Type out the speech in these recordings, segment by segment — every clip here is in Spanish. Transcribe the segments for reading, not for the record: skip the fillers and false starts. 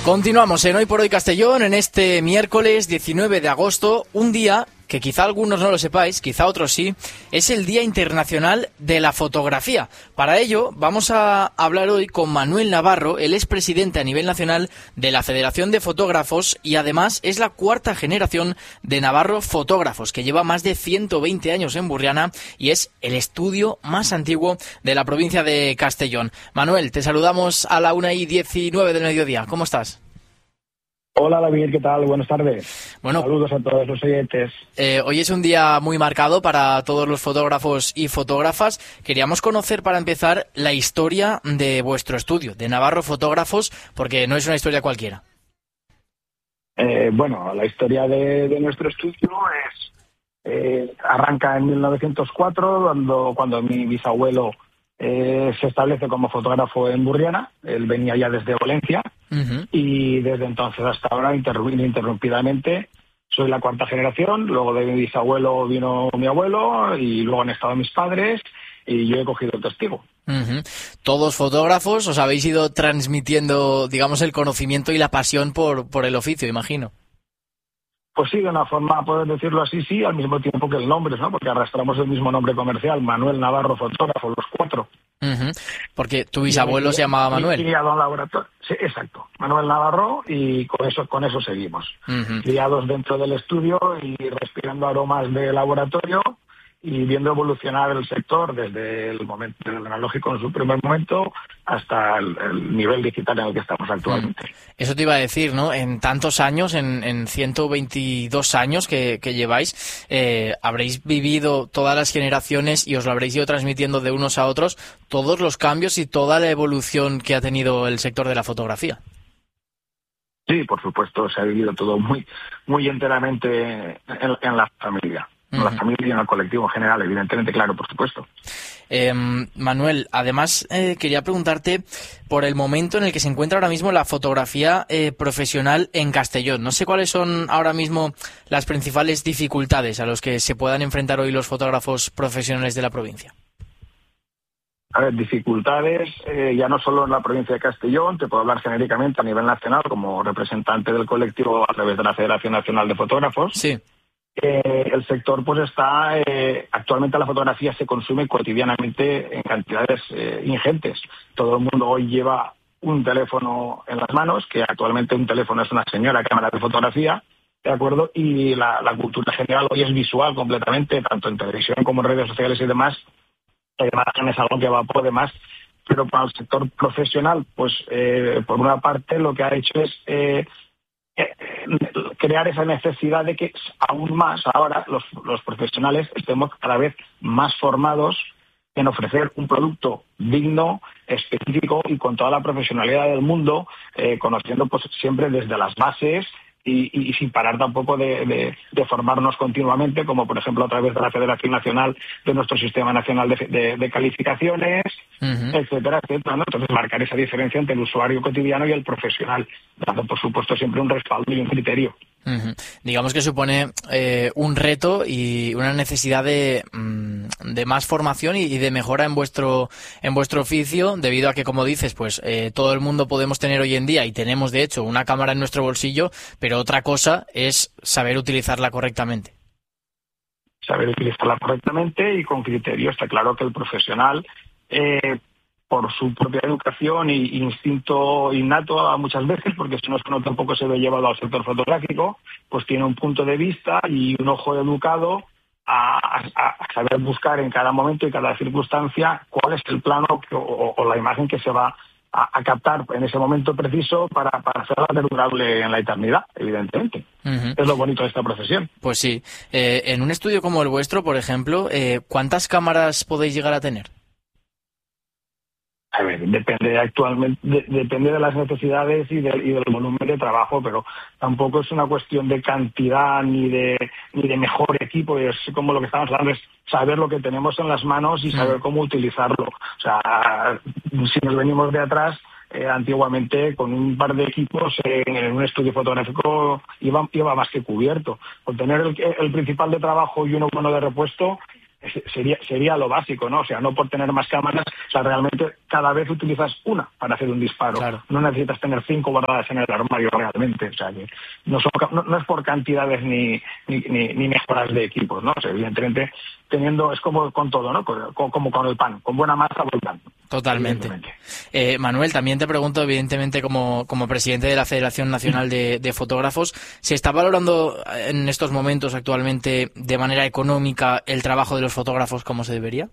Continuamos en Hoy por Hoy Castellón, en este miércoles 19 de agosto, un día que quizá algunos no lo sepáis, quizá otros sí, es el Día Internacional de la Fotografía. Para ello vamos a hablar hoy con Manuel Navarro. Él es presidente a nivel nacional de la Federación de Fotógrafos y además es la cuarta generación de Navarro Fotógrafos, que lleva más de 120 años en Burriana y es el estudio más antiguo de la provincia de Castellón. Manuel, te saludamos a la 1:19 del mediodía. ¿Cómo estás? Hola David, ¿qué tal? Buenas tardes. Bueno, saludos a todos los oyentes. Hoy es un día muy marcado para todos los fotógrafos y fotógrafas. Queríamos conocer, para empezar, la historia de vuestro estudio, de Navarro Fotógrafos, porque no es una historia cualquiera. Bueno, la historia de nuestro estudio arranca en 1904, cuando mi bisabuelo se establece como fotógrafo en Burriana. Él venía ya desde Valencia. Y desde entonces hasta ahora, ininterrumpidamente, soy la cuarta generación. Luego de mi bisabuelo vino mi abuelo y luego han estado mis padres y yo he cogido el testigo. Todos fotógrafos, os habéis ido transmitiendo, digamos, el conocimiento y la pasión por el oficio, imagino. Pues sí, de una forma, puedes decirlo así, sí, al mismo tiempo que el nombre, ¿no? Porque arrastramos el mismo nombre comercial, Manuel Navarro Fotógrafo, los cuatro. Porque tu bisabuelo se llamaba Manuel. Criado en laboratorio. Sí, exacto. Manuel Navarro, y con eso seguimos. Criados dentro del estudio y respirando aromas de laboratorio y viendo evolucionar el sector desde el momento del analógico en su primer momento hasta el nivel digital en el que estamos actualmente. Eso te iba a decir, ¿no? En tantos años, en 122 años que lleváis, habréis vivido todas las generaciones y os lo habréis ido transmitiendo de unos a otros, todos los cambios y toda la evolución que ha tenido el sector de la fotografía. Sí, por supuesto, se ha vivido todo muy enteramente en la familia. En la familia y en el colectivo en general, evidentemente, claro, por supuesto. Manuel, además quería preguntarte por el momento en el que se encuentra ahora mismo la fotografía profesional en Castellón. No sé cuáles son ahora mismo las principales dificultades a las que se puedan enfrentar hoy los fotógrafos profesionales de la provincia. A ver, dificultades, ya no solo en la provincia de Castellón, te puedo hablar genéricamente a nivel nacional como representante del colectivo a través de la Federación Nacional de Fotógrafos. Sí. El sector pues está actualmente la fotografía se consume cotidianamente en cantidades ingentes. Todo el mundo hoy lleva un teléfono en las manos, que actualmente un teléfono es una señora cámara de fotografía, ¿de acuerdo? Y la cultura general hoy es visual completamente, tanto en televisión como en redes sociales y demás. La imagen es algo que va por demás, pero para el sector profesional, pues por una parte lo que ha hecho es crear esa necesidad de que aún más ahora los profesionales estemos cada vez más formados en ofrecer un producto digno, específico y con toda la profesionalidad del mundo, conociendo pues siempre desde las bases y sin parar tampoco de formarnos continuamente, como por ejemplo a través de la Federación Nacional de nuestro Sistema Nacional de Calificaciones, etcétera, etcétera, ¿no? Entonces marcar esa diferencia entre el usuario cotidiano y el profesional, dando por supuesto siempre un respaldo y un criterio. Digamos que supone un reto y una necesidad de más formación y de mejora en vuestro oficio, debido a que, como dices, pues todo el mundo podemos tener hoy en día, y tenemos de hecho una cámara en nuestro bolsillo, pero otra cosa es saber utilizarla correctamente. Saber utilizarla correctamente y con criterio. Está claro que el profesional, por su propia educación e instinto innato muchas veces, porque si no uno tampoco se ve llevado al sector fotográfico, pues tiene un punto de vista y un ojo educado a saber buscar en cada momento y cada circunstancia cuál es el plano o la imagen que se va a captar en ese momento preciso para hacerla perdurable en la eternidad, evidentemente. Es lo bonito de esta profesión. Pues sí. En un estudio como el vuestro, por ejemplo, ¿cuántas cámaras podéis llegar a tener? A ver, depende de las necesidades y del volumen de trabajo, pero tampoco es una cuestión de cantidad ni de mejor equipo. Es como lo que estamos hablando, es saber lo que tenemos en las manos y saber cómo utilizarlo. O sea, si nos venimos de atrás, antiguamente con un par de equipos en un estudio fotográfico iba más que cubierto. Con tener el principal de trabajo y uno bueno de repuesto, sería lo básico, ¿no? O sea, no por tener más cámaras, o sea, realmente cada vez utilizas una para hacer un disparo. Claro. No necesitas tener 5 guardadas en el armario realmente, o sea, que no es por cantidades ni mejoras de equipos, ¿no? O sea, evidentemente es como con todo, ¿no? Como con el pan, con buena masa volcán. Totalmente. Manuel, también te pregunto, evidentemente, como presidente de la Federación Nacional de Fotógrafos, ¿se está valorando en estos momentos actualmente de manera económica el trabajo de los fotógrafos como se debería?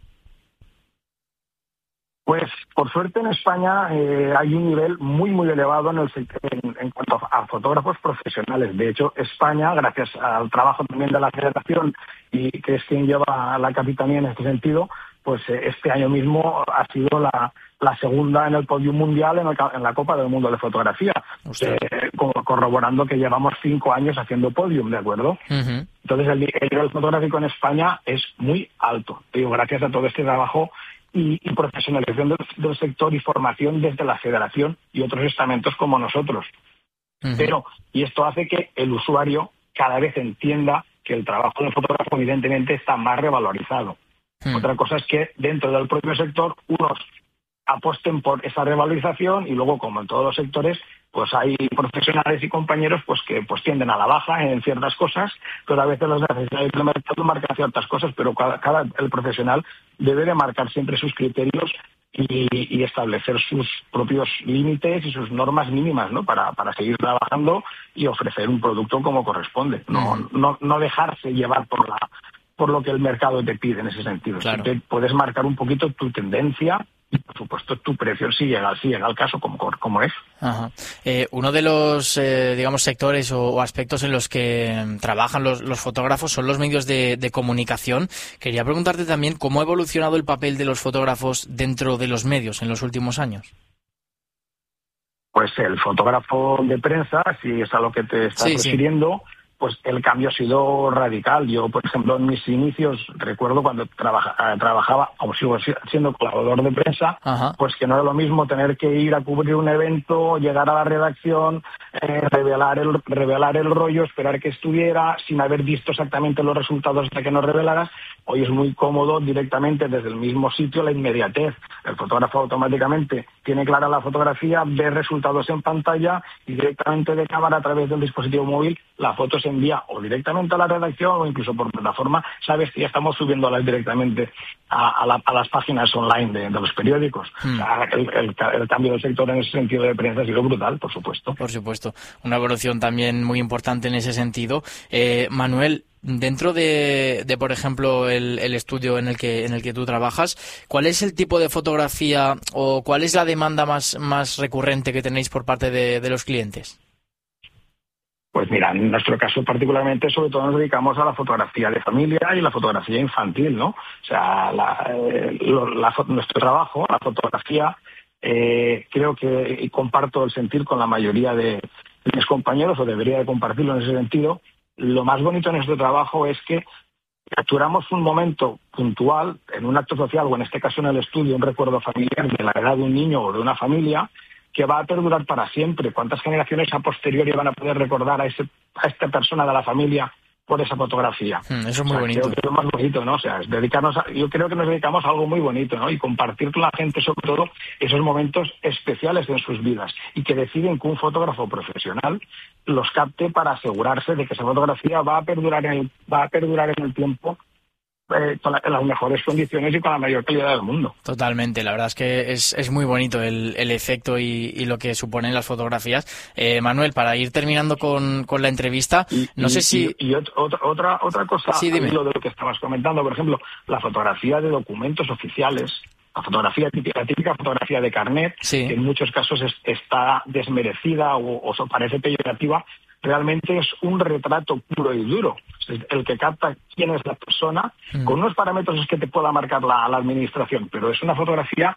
Pues, por suerte, en España hay un nivel muy, muy elevado en cuanto a fotógrafos profesionales. De hecho, España, gracias al trabajo también de la Federación, y que es quien lleva la capitanía en este sentido, pues este año mismo ha sido la segunda en el podio mundial en la Copa del Mundo de Fotografía, corroborando que llevamos 5 años haciendo podium, ¿de acuerdo? Uh-huh. Entonces, el nivel fotográfico en España es muy alto, digo, gracias a todo este trabajo y profesionalización del sector y formación desde la Federación y otros estamentos como nosotros. Uh-huh. Y esto hace que el usuario cada vez entienda que el trabajo del fotógrafo evidentemente está más revalorizado. Uh-huh. Otra cosa es que dentro del propio sector unos apuesten por esa revalorización y luego, como en todos los sectores, pues hay profesionales y compañeros pues que pues tienden a la baja en ciertas cosas, pero a veces las necesidades del mercado marcan ciertas cosas, pero el profesional debe de marcar siempre sus criterios y establecer sus propios límites y sus normas mínimas, ¿no? Para seguir trabajando y ofrecer un producto como corresponde. No dejarse llevar por lo que el mercado te pide en ese sentido. Claro. Te puedes marcar un poquito tu tendencia y, por supuesto, tu precio si llega al caso, como es. Ajá. Uno de los, digamos, sectores o aspectos en los que trabajan los fotógrafos son los medios de comunicación. Quería preguntarte también cómo ha evolucionado el papel de los fotógrafos dentro de los medios en los últimos años. Pues el fotógrafo de prensa, si es a lo que te estás refiriendo, pues el cambio ha sido radical. Yo, por ejemplo, en mis inicios, recuerdo cuando trabajaba, o sigo siendo colaborador de prensa, ajá, pues que no era lo mismo tener que ir a cubrir un evento, llegar a la redacción, revelar el rollo, esperar que estuviera, sin haber visto exactamente los resultados hasta que nos revelaras. Hoy es muy cómodo directamente desde el mismo sitio, la inmediatez. El fotógrafo automáticamente tiene clara la fotografía, ve resultados en pantalla y directamente de cámara a través del dispositivo móvil la foto se envía o directamente a la redacción o incluso por plataforma. Sabes que ya estamos subiéndolas directamente a las páginas online de los periódicos. O sea, el cambio del sector en ese sentido de prensa ha sido brutal, por supuesto. Por supuesto. Una evolución también muy importante en ese sentido. Manuel, dentro de por ejemplo, el estudio en el que tú trabajas, ¿cuál es el tipo de fotografía o cuál es la demanda más recurrente que tenéis por parte de los clientes? Pues mira, en nuestro caso particularmente, sobre todo nos dedicamos a la fotografía de familia y la fotografía infantil, ¿no? O sea, nuestro trabajo, la fotografía, creo que y comparto el sentir con la mayoría de mis compañeros, o debería de compartirlo en ese sentido. Lo más bonito de nuestro trabajo es que capturamos un momento puntual en un acto social, o en este caso en el estudio, un recuerdo familiar de la edad de un niño o de una familia, que va a perdurar para siempre. ¿Cuántas generaciones a posteriori van a poder recordar a esta persona de la familia por esa fotografía? Eso es muy bonito. Creo que es lo más bonito, ¿no? O sea, yo creo que nos dedicamos a algo muy bonito, ¿no? Y compartir con la gente, sobre todo, esos momentos especiales en sus vidas y que deciden que un fotógrafo profesional los capte para asegurarse de que esa fotografía va a perdurar en el tiempo, en las mejores condiciones y con la mayor calidad del mundo. Totalmente, la verdad es que es muy bonito el efecto y lo que suponen las fotografías. Manuel, para ir terminando con la entrevista, no sé si... Y otra cosa, sí, dime. Lo de lo que estabas comentando, por ejemplo, la fotografía de documentos oficiales, la típica fotografía de carnet, sí, que en muchos casos está desmerecida o parece peyorativa, realmente es un retrato puro y duro. El que capta quién es la persona, con unos parámetros que te pueda marcar la administración, pero es una fotografía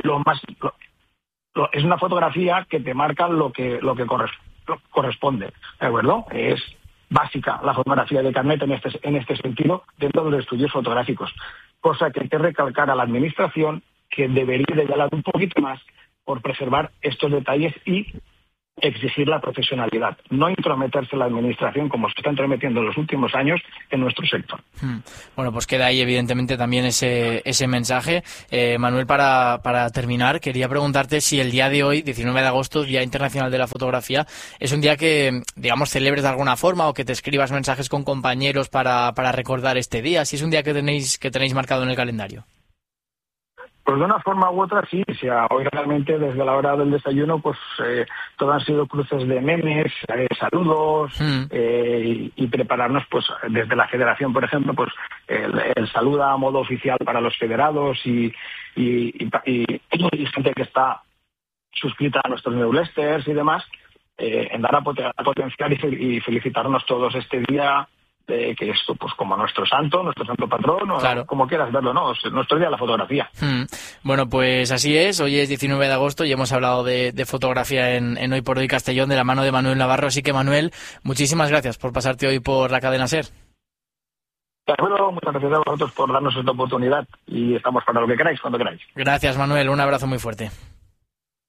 es una fotografía que te marca lo que corresponde, ¿de acuerdo? Es básica la fotografía de carnet en este sentido dentro de los estudios fotográficos, cosa que hay que recalcar a la administración que debería de velar un poquito más por preservar estos detalles y exigir la profesionalidad, no intrometerse la administración como se está entrometiendo en los últimos años en nuestro sector. Bueno, pues queda ahí evidentemente también ese mensaje. Manuel, para terminar, quería preguntarte si el día de hoy, 19 de agosto, Día Internacional de la Fotografía, es un día que, digamos, celebres de alguna forma o que te escribas mensajes con compañeros para recordar este día, si es un día que tenéis marcado en el calendario. Pues de una forma u otra sí, hoy realmente desde la hora del desayuno pues todo han sido cruces de memes, saludos y prepararnos pues desde la federación, por ejemplo, pues el saludo a modo oficial para los federados y gente que está suscrita a nuestros newsletters y demás, en dar a potenciar y felicitarnos todos este día, que esto pues como nuestro santo patrón, o claro, como quieras verlo, ¿no? Es nuestro día de la fotografía. Bueno, pues así es. Hoy es 19 de agosto y hemos hablado de fotografía en Hoy por Hoy Castellón de la mano de Manuel Navarro. Así que, Manuel, muchísimas gracias por pasarte hoy por la cadena SER. Bueno, muchas gracias a vosotros por darnos esta oportunidad y estamos para lo que queráis, cuando queráis. Gracias, Manuel. Un abrazo muy fuerte.